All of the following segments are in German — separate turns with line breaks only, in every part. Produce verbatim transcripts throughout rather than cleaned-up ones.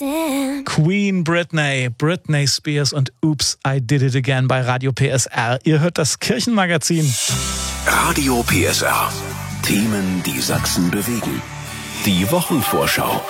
sin.
Queen Britney, Britney Spears und Oops, I Did It Again bei Radio P S R. Ihr hört das Kirchenmagazin.
Radio P S R. Themen, die Sachsen bewegen. Die Wochenvorschau.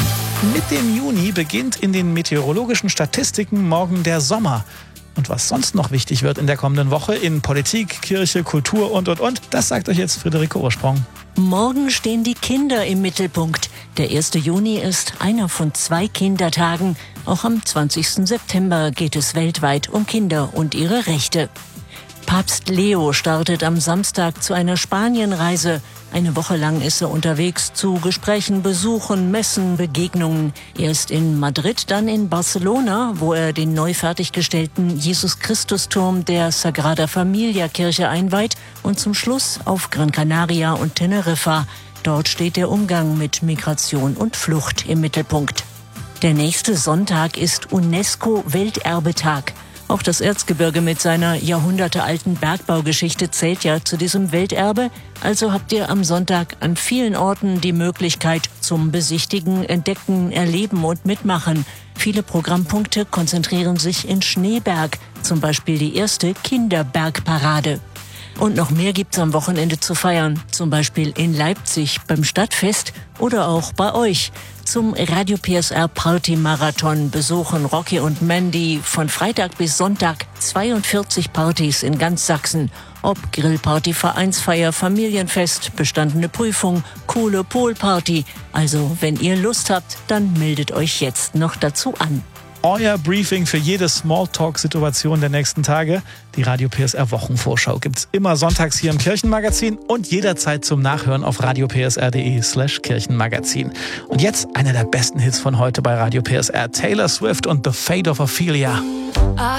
Mit dem Juni beginnt in den meteorologischen Statistiken morgen der Sommer. Und was sonst noch wichtig wird in der kommenden Woche in Politik, Kirche, Kultur und, und, und, das sagt euch jetzt Friederike Ursprung.
Morgen stehen die Kinder im Mittelpunkt. Der erste Juni ist einer von zwei Kindertagen. Auch am zwanzigsten September geht es weltweit um Kinder und ihre Rechte. Papst Leo startet am Samstag zu einer Spanienreise. Eine Woche lang ist er unterwegs zu Gesprächen, Besuchen, Messen, Begegnungen. Erst in Madrid, dann in Barcelona, wo er den neu fertiggestellten Jesus-Christus-Turm der Sagrada Familia-Kirche einweiht und zum Schluss auf Gran Canaria und Teneriffa. Dort steht der Umgang mit Migration und Flucht im Mittelpunkt. Der nächste Sonntag ist UNESCO-Welterbetag. Auch das Erzgebirge mit seiner jahrhundertealten Bergbaugeschichte zählt ja zu diesem Welterbe. Also habt ihr am Sonntag an vielen Orten die Möglichkeit zum Besichtigen, Entdecken, Erleben und Mitmachen. Viele Programmpunkte konzentrieren sich in Schneeberg, zum Beispiel die erste Kinderbergparade. Und noch mehr gibt's am Wochenende zu feiern, zum Beispiel in Leipzig beim Stadtfest oder auch bei euch. Zum Radio P S R Party Marathon besuchen Rocky und Mandy von Freitag bis Sonntag zweiundvierzig Partys in ganz Sachsen. Ob Grillparty, Vereinsfeier, Familienfest, bestandene Prüfung, coole Poolparty. Also, wenn ihr Lust habt, dann meldet euch jetzt noch dazu an.
Euer Briefing für jede Smalltalk-Situation der nächsten Tage. Die Radio P S R Wochenvorschau gibt's immer sonntags hier im Kirchenmagazin und jederzeit zum Nachhören auf radiopsr.de slash Kirchenmagazin. Und jetzt einer der besten Hits von heute bei Radio P S R. Taylor Swift und The Fate of Ophelia.